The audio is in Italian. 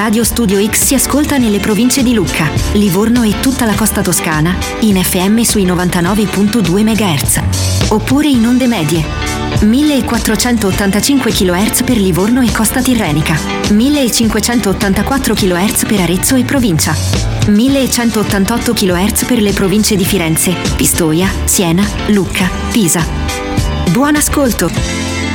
Radio Studio X si ascolta nelle province di Lucca, Livorno e tutta la costa toscana in FM sui 99.2 MHz. Oppure in onde medie. 1485 kHz per Livorno e costa tirrenica, 1584 kHz per Arezzo e provincia, 1188 kHz per le province di Firenze, Pistoia, Siena, Lucca, Pisa. Buon ascolto!